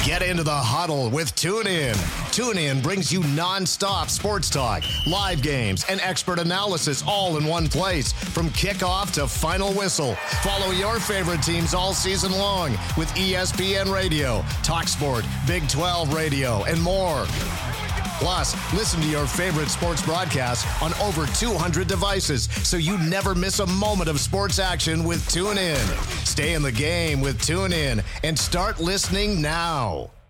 Get into the huddle with TuneIn. TuneIn brings you nonstop sports talk, live games, and expert analysis all in one place. From kickoff to final whistle, follow your favorite teams all season long with ESPN Radio, TalkSport, Big 12 Radio, and more. Plus, listen to your favorite sports broadcasts on over 200 devices so you never miss a moment of sports action with TuneIn. Stay in the game with TuneIn and start listening now.